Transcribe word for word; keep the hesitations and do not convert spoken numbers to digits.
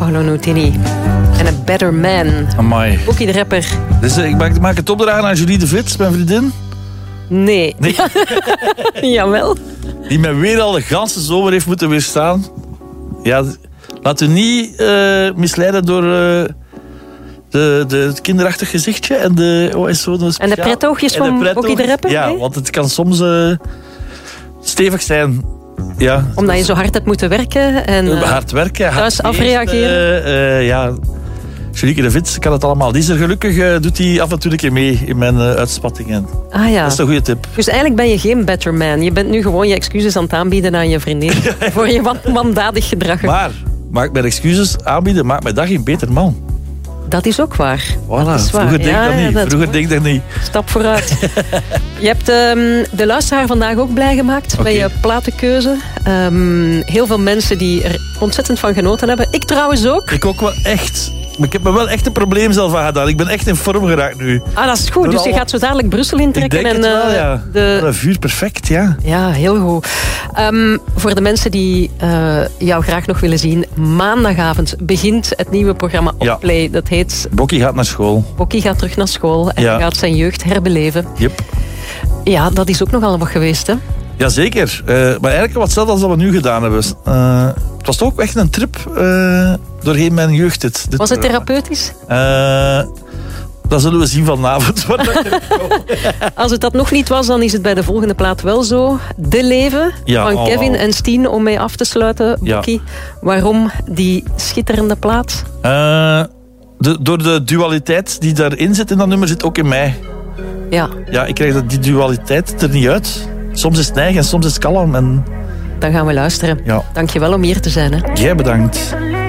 Paolo Nutini. En A Better Man. Amai. Bokkie de rapper. Dus, uh, ik maak, maak het opdragen aan Julie de Vits, mijn vriendin. Nee. nee. Jawel. Die mij weer al de ganse zomer heeft moeten weerstaan. Ja, laat u niet uh, misleiden door... Uh, De, de, het kinderachtig gezichtje en de, oh, is zo een en de pretoogjes van Bokkie de rapper? Ja, nee? want het kan soms uh, stevig zijn. Ja. Omdat je zo hard hebt moeten werken. En, uh, hard werken, hard thuis afreageren. Uh, uh, ja, Julieke de Vits kan het allemaal. Die is er gelukkig, uh, doet hij af en toe een keer mee in mijn uh, uitspattingen. Ah, ja. Dat is een goede tip. Dus eigenlijk ben je geen better man. Je bent nu gewoon je excuses aan het aanbieden aan je vriendin. voor je wandadig gedrag. Maar, mag ik mijn excuses aanbieden, maakt mij dat geen beter man. Dat is ook waar. Voilà, dat is waar. Vroeger denk ik ja, dat niet. Ja, dat Vroeger denk ik dat niet. Stap vooruit. Je hebt um, de luisteraar vandaag ook blij gemaakt okay. bij je platenkeuze. Um, heel veel mensen die er ontzettend van genoten hebben. Ik trouwens ook. Ik ook wel echt. Maar ik heb me wel echt een probleem zelf aan gedaan. Ik ben echt in vorm geraakt nu. Ah, dat is goed. Door dus je al... gaat zo dadelijk Brussel intrekken. Ik denk en, het wel, ja. De... Dat vuur perfect, ja. Ja, heel goed. Um, voor de mensen die uh, jou graag nog willen zien, maandagavond begint het nieuwe programma op ja. Play. Dat heet... Bokkie gaat naar school. Bokkie gaat terug naar school en ja. gaat zijn jeugd herbeleven. Yep. Ja, dat is ook nogal wat geweest, hè? Jazeker. Uh, maar eigenlijk wat hetzelfde als wat we nu gedaan hebben. Uh, het was toch ook echt een trip uh, doorheen mijn jeugd. Dit, dit was het therapeutisch? Uh, dat zullen we zien vanavond. Als het dat nog niet was, dan is het bij de volgende plaat wel zo. De Leven ja, van Kevin oh. en Stien, om mee af te sluiten. Bokkie, ja. Waarom die schitterende plaat? Uh, de, door de dualiteit die daarin zit in dat nummer, zit ook in mij. Ja. Ja, ik krijg die dualiteit er niet uit. Soms is het neig en soms is het kalm. En... Dan gaan we luisteren. Ja. Dank je wel om hier te zijn. Hè. Jij bedankt.